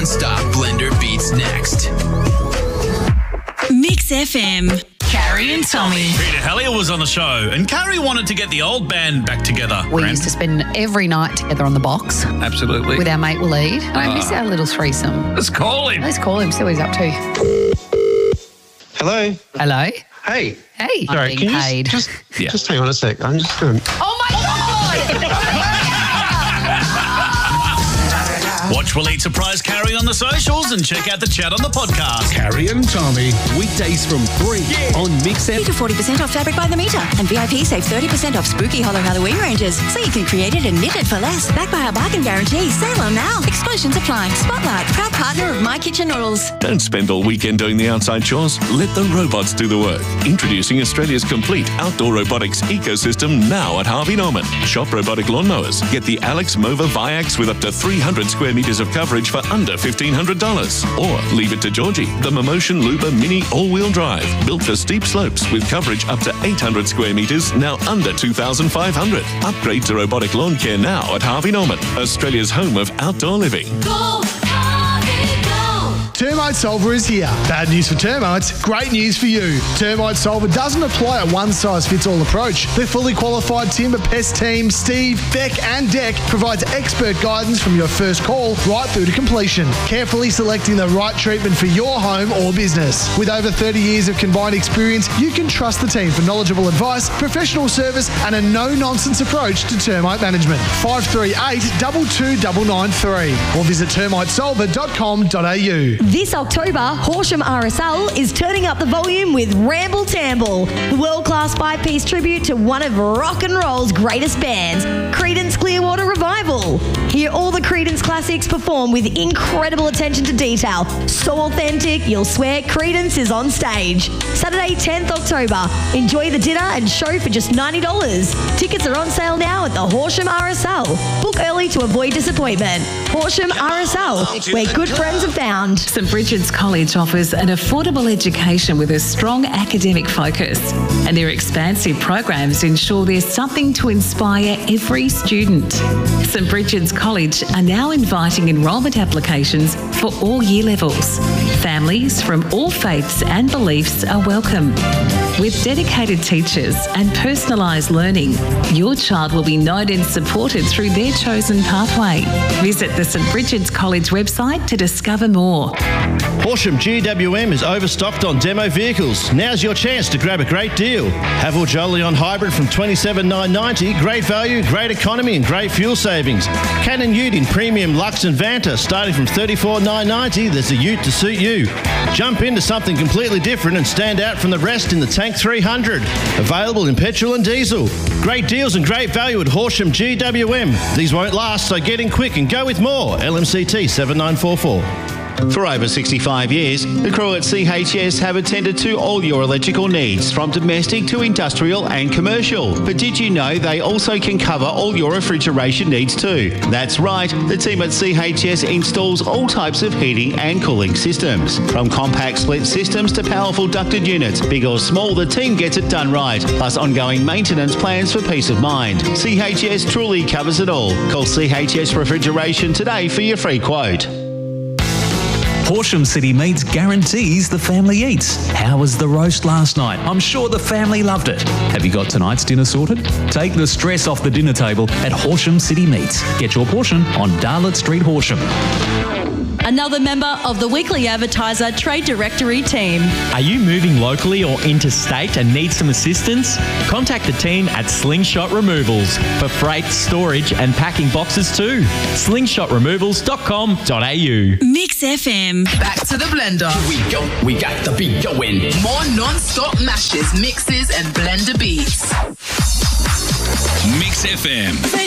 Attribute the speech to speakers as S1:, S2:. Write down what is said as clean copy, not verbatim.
S1: non-stop blender beats next.
S2: Mix FM. Carrie and Tommy.
S3: Peter Hellier was on the show, and Carrie wanted to get the old band back together.
S4: We used to spend every night together on the box
S3: Absolutely.
S4: with our mate Waleed. And I miss our little threesome.
S3: Let's call him.
S4: Let's call him, see what he's up to.
S5: Hello.
S4: Hello.
S5: Hey.
S4: Hey.
S5: Sorry,
S4: I'm
S5: can
S4: being
S5: you
S4: paid.
S5: just hang on a sec? I'm just going.
S4: Oh my God!
S3: Watch Waleed surprise Carrie on the socials and check out the chat on the podcast.
S6: Carrie and Tommy, weekdays from 3 on Mix FM.
S2: You get 40% off fabric by the metre, and VIP save 30% off spooky Hollow Halloween ranges. So you can create it and knit it for less. Backed by our bargain guarantee. Sail on now. Exclusions apply. Spotlight, proud partner of My Kitchen Noodles.
S7: Don't spend all weekend doing the outside chores. Let the robots do the work. Introducing Australia's complete outdoor robotics ecosystem now at Harvey Norman. Shop robotic lawnmowers. Get the Alex Mova Viax with up to 300 square metres of coverage for under $1,500. Or leave it to Georgie, the Momotion Luba Mini all-wheel drive. Built for steep slopes with coverage up to 800 square metres, now under $2,500. Upgrade to robotic lawn care now at Harvey Norman, Australia's home of outdoor living.
S8: Termite Solver is here. Bad news for termites, great news for you. Termite Solver doesn't apply a one-size-fits-all approach. Their fully qualified timber pest team, Steve, Beck and Deck, provides expert guidance from your first call right through to completion, carefully selecting the right treatment for your home or business. With over 30 years of combined experience, you can trust the team for knowledgeable advice, professional service and a no-nonsense approach to termite management. 538 22993 or visit termitesolver.com.au.
S9: This October, Horsham RSL is turning up the volume with Ramble Tamble, the world-class five-piece tribute to one of rock and roll's greatest bands, Creedence Clearwater Revival. Hear all the Creedence classics performed with incredible attention to detail. So authentic, you'll swear Creedence is on stage. Saturday, 10th October. Enjoy the dinner and show for just $90. Tickets are on sale now at the Horsham RSL. Book early to avoid disappointment. Horsham RSL, where good friends are found.
S10: St Bridget's College offers an affordable education with a strong academic focus, and their expansive programs ensure there's something to inspire every student. St Bridget's College are now inviting enrolment applications for all year levels. Families from all faiths and beliefs are welcome. With dedicated teachers and personalised learning, your child will be known and supported through their chosen pathway. Visit the St Bridget's College website to discover more.
S11: Horsham GWM is overstocked on demo vehicles. Now's your chance to grab a great deal. Haval Jolyon Hybrid from $27,990. Great value, great economy and great fuel savings. Cannon Ute in Premium Lux and Vanta starting from $34,990. There's a Ute to suit you. Jump into something completely different and stand out from the rest in the Tank 300. Available in petrol and diesel. Great deals and great value at Horsham GWM. These won't last, so get in quick and go with more. LMCT 7944.
S12: For over 65 years, the crew at CHS have attended to all your electrical needs, from domestic to industrial and commercial. But did you know they also can cover all your refrigeration needs too? That's right, the team at CHS installs all types of heating and cooling systems. From compact split systems to powerful ducted units, big or small, the team gets it done right. Plus ongoing maintenance plans for peace of mind. CHS truly covers it all. Call CHS Refrigeration today for your free quote.
S13: Horsham City Meats guarantees the family eats. How was the roast last night? I'm sure the family loved it. Have you got tonight's dinner sorted? Take the stress off the dinner table at Horsham City Meats. Get your portion on Darlot Street, Horsham.
S14: Another member of the Weekly Advertiser Trade Directory team.
S15: Are you moving locally or interstate and need some assistance? Contact the team at Slingshot Removals for freight, storage and packing boxes too. slingshotremovals.com.au.
S2: Mix FM.
S1: Back to the blender. Here we go. We got the beat going. More non-stop mashes, mixes and blender beats. Mix FM.